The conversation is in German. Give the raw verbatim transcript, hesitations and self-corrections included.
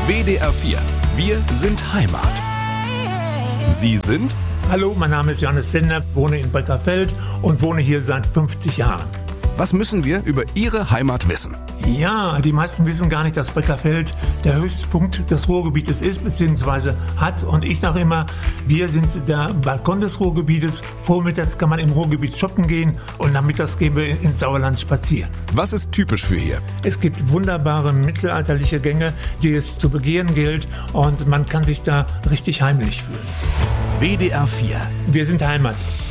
W D R vier. Wir sind Heimat. Sie sind? Hallo, mein Name ist Johannes Sender, wohne in Breckerfeld und wohne hier seit fünfzig Jahren. Was müssen wir über Ihre Heimat wissen? Ja, die meisten wissen gar nicht, dass Breckerfeld der Höchstpunkt des Ruhrgebietes ist bzw. hat. Und ich sage immer, wir sind der Balkon des Ruhrgebietes. Vormittags kann man im Ruhrgebiet shoppen gehen und nachmittags gehen wir ins Sauerland spazieren. Was ist typisch für hier? Es gibt wunderbare mittelalterliche Gänge, die es zu begehen gilt, und man kann sich da richtig heimlich fühlen. W D R vier. Wir sind Heimat.